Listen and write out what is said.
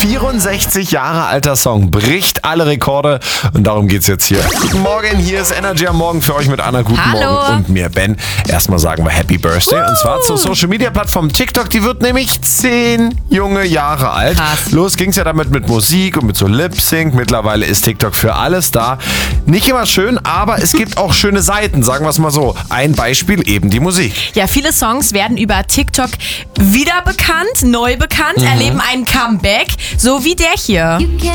64 Jahre alter Song, bricht alle Rekorde und darum geht's jetzt hier. Guten Morgen, hier ist Energy am Morgen für euch mit Anna. Guten Morgen und mir, Ben. Erstmal sagen wir Happy Birthday und zwar zur Social-Media-Plattform TikTok. Die wird nämlich 10 junge Jahre alt. Krass. Los ging's ja damit mit Musik und mit so Lip-Sync. Mittlerweile ist TikTok für alles da. Nicht immer schön, aber es gibt auch schöne Seiten, sagen wir es mal so. Ein Beispiel eben die Musik. Ja, viele Songs werden über TikTok wieder bekannt, neu bekannt, erleben einen Comeback, so wie der hier. You can